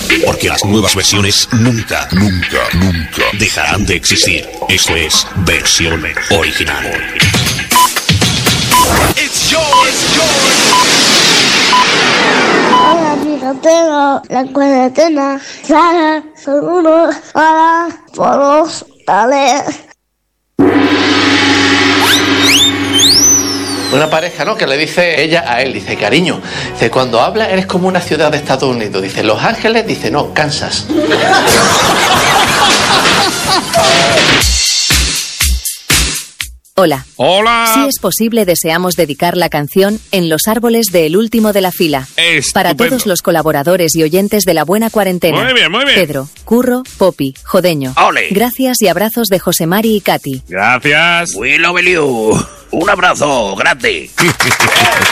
Porque las nuevas versiones nunca dejarán de existir. Esto es versión original. Hola, picatero, la cuarentena, sale, seguro, para, todos, dale. Una pareja, ¿no? Que le dice ella a él, dice, cariño, dice, cuando hablas eres como una ciudad de Estados Unidos. Dice, Los Ángeles, dice, no, Kansas. Hola. Hola. Si es posible, deseamos dedicar la canción En los árboles de El último de la fila. Estupendo. Para todos los colaboradores y oyentes de La Buena Cuarentena. Muy bien, muy bien. Pedro, Curro, Popi, Jodeño. ¡Ole! Gracias y abrazos de José Mari y Katy. Gracias. We love you. Un abrazo grande.